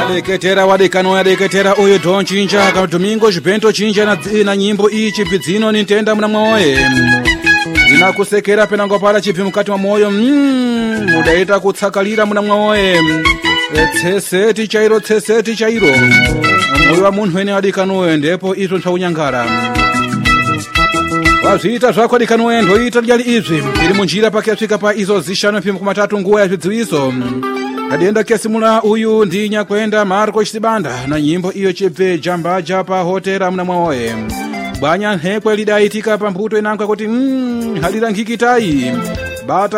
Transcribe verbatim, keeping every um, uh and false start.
Wadeketera wadekano yadeketera uyu Don Chinja ka Domingo Jibento Chinja na, na nyimbo iyi chipidzino nintenda muna mwaoye inakusekera penango pala chipi mukati wa moyo mm, mudaita kutsakalira muna mwaoye tseseti chairo tseseti chairo moyo wa munhu ene adikanuwe ndipo ito ntaunyangara wazita zvako adikanuwe ndoita lyali izvi ili munjira pake asvika pa izo zishanu pimwe kumatatu nguwa ya zvidziwiso kadienda kesimula uyu ndinya kwenda Marco Chibanda na nyimbo iyo chibve jamba japa hotera muna mwaoye bwanya nhekwe lidaitika pa mputo inankwa kuti mm, halira ngikitai bata